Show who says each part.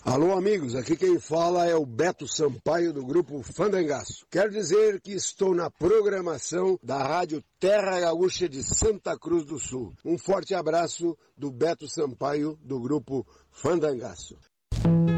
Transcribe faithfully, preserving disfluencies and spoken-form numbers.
Speaker 1: Alô, amigos, aqui quem fala é o Beto Sampaio do Grupo Fandangaço. Quero dizer que estou na programação da Rádio Terra Gaúcha de Santa Cruz do Sul. Um forte abraço do Beto Sampaio do Grupo Fandangaço.